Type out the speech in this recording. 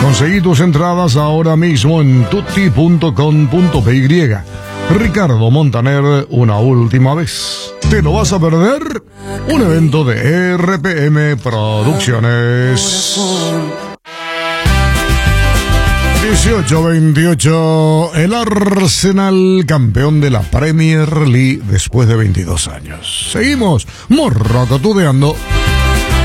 Conseguí tus entradas ahora mismo en tutti.com.py. Ricardo Montaner, una última vez. ¿Te lo vas a perder? Un evento de RPM Producciones. 18-28, el Arsenal campeón de la Premier League después de 22 años. Seguimos morrocotudeando.